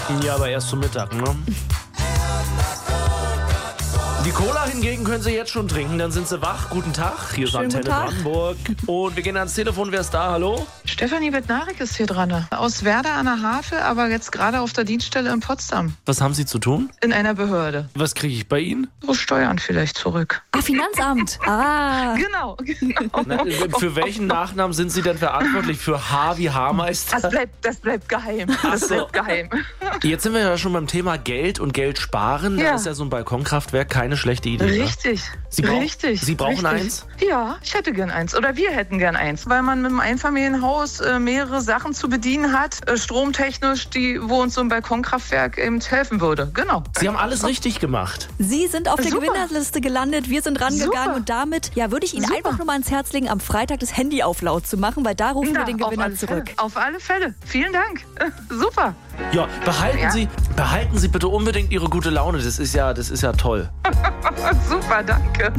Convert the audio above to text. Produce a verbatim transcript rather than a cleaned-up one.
Ja, aber erst zum Mittag, ne? Die Cola hingegen können Sie jetzt schon trinken, dann sind Sie wach. Guten Tag, hier ist Schönen Antenne guten Tag. Brandenburg. Und wir gehen ans Telefon, wer ist da? Hallo? Stefanie Bednarek ist hier dran. Aus Werder an der Havel, aber jetzt gerade auf der Dienststelle in Potsdam. Was haben Sie zu tun? In einer Behörde. Was kriege ich bei Ihnen? So Steuern vielleicht zurück. Ah, Finanzamt. Ah. Genau, genau. Na, für welchen Nachnamen sind Sie denn verantwortlich? Für H wie Haarmeister? Das bleibt, das bleibt geheim. Das Ach so. bleibt geheim. Jetzt sind wir ja schon beim Thema Geld und Geld sparen. Da Ja. ist ja so ein Balkonkraftwerk keine schlechte Idee. Ne? Richtig. Sie brauch- Richtig. Sie brauchen richtig. eins? Ja, ich hätte gern eins. Oder wir hätten gern eins. Weil man mit einem Einfamilienhaus äh, mehrere Sachen zu bedienen hat, äh, stromtechnisch, die, wo uns so ein Balkonkraftwerk eben helfen würde. Genau. Sie haben alles richtig gemacht. Sie sind auf der Super. Gewinnerliste gelandet, wir sind rangegangen Super. und damit ja, würde ich Ihnen Super. einfach nur mal ans Herz legen, am Freitag das Handy auf laut zu machen, weil da rufen Na, wir den auf Gewinner alle zurück. Fälle. Auf alle Fälle. Vielen Dank. Super. Ja, behalten Ja. Sie, behalten Sie bitte unbedingt Ihre gute Laune. Das ist ja, das ist ja toll. Super, danke.